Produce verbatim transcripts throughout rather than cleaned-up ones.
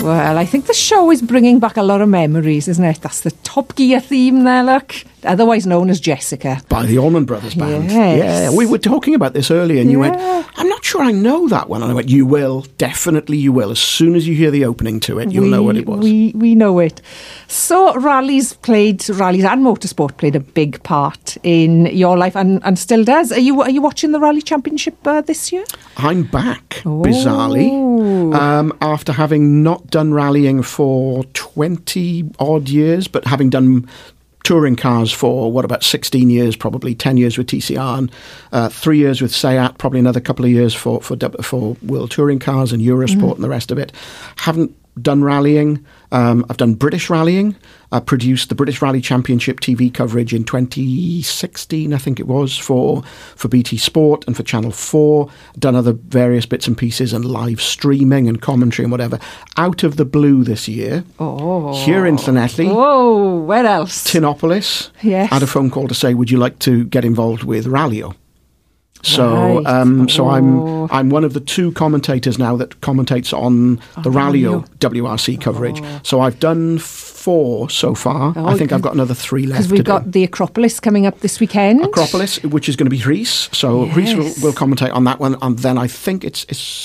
Well, I think the show is bringing back a lot of memories, isn't it? That's the Top Gear theme there, look. Otherwise known as Jessica. By the Allman Brothers Band. Yes. Yeah, we were talking about this earlier and you Yeah. went, I'm not sure I know that one. And I went, you will, definitely you will. As soon as you hear the opening to it, you'll we, know what it was. We we know it. So rallies played, rallies and motorsport played a big part in your life and, and still does. Are you are you watching the Rally Championship uh, this year? I'm back, Oh. bizarrely, um, after having not done rallying for twenty odd years, but having done touring cars for, what, about sixteen years, probably ten years with T C R, and uh, three years with SEAT, probably another couple of years for for, for World Touring Cars and Eurosport mm. and the rest of it. Haven't done rallying. Um, I've done British rallying. I produced the British Rally Championship T V coverage in twenty sixteen, I think it was, for for B T Sport and for Channel four. Done other various bits and pieces and live streaming and commentary and whatever. Out of the blue this year, oh. here in Llanelli. Whoa, where else? Tinopolis. Yes. I had a phone call to say, would you like to get involved with Rallyo? So, Right. um, so Oh. I'm I'm one of the two commentators now that commentates on the Oh, Rallyo Rallyo. W R C coverage. So I've done four so far. Oh, I think I've got another three left Because to we've do. got the Acropolis coming up this weekend. Acropolis, which is going to be Rhys. So Yes. Rhys will, will commentate on that one, and then I think it's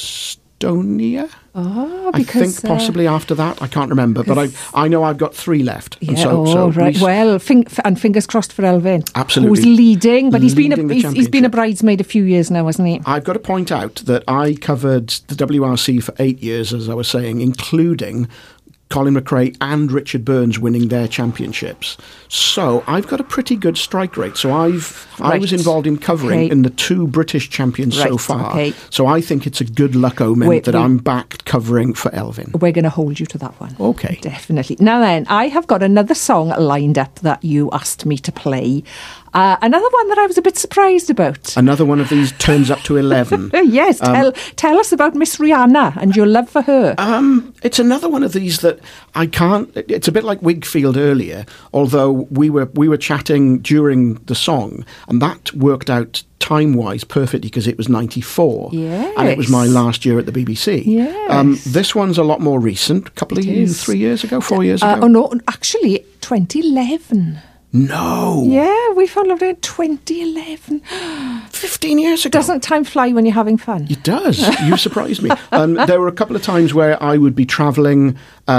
Estonia. Oh, I because think possibly uh, after that. I can't remember, but I I know I've got three left. Yeah, and so, oh, so right. Rhys- Well, fing- and fingers crossed for Elvin. Absolutely. Who's leading, but he's Leading been the a, he's, he's been a championship. bridesmaid a few years now, hasn't he? I've got to point out that I covered the W R C for eight years, as I was saying, including Colin McRae and Richard Burns winning their championships. So I've got a pretty good strike rate. So I've I Right. was involved in covering Okay. in the two British champions so Right, far. okay. So I think it's a good luck omen Wait, that we- I'm back covering for Elvin. We're going to hold you to that one. Okay. Definitely. Now then, I have got another song lined up that you asked me to play. Uh, another one that I was a bit surprised about. Another one of these turns up to eleven. Uh, yes, tell tell us about Miss Rihanna and your love for her. Um, it's another one of these that I can't. It's a bit like Wigfield earlier, although we were we were chatting during the song, and that worked out time wise perfectly because it was ninety-four, Yes. and it was my last year at the B B C. Yes. Um, this one's a lot more recent, a couple It of years, is. three years ago, four years Uh, ago. oh no, actually, twenty eleven. No, Yeah, we found out in twenty eleven. fifteen years ago. Doesn't time fly when you're having fun? It does. You surprised me. Um, there were a couple of times where I would be travelling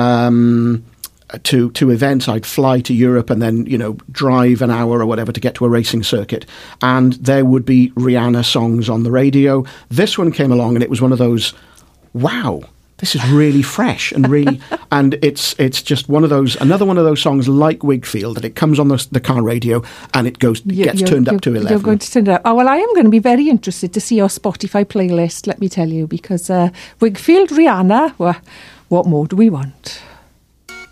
um, to to events. I'd fly to Europe and then, you know, drive an hour or whatever to get to a racing circuit. And there would be Rihanna songs on the radio. This one came along and it was one of those, wow, this is really fresh and really, and it's it's just one of those, another one of those songs like Wigfield that it comes on the, the car radio and it goes, You- gets you're- turned you're- up to eleven. You're going to turn it up. Oh, well, I am going to be very interested to see your Spotify playlist, let me tell you, because uh, Wigfield, Rihanna, well, what more do we want?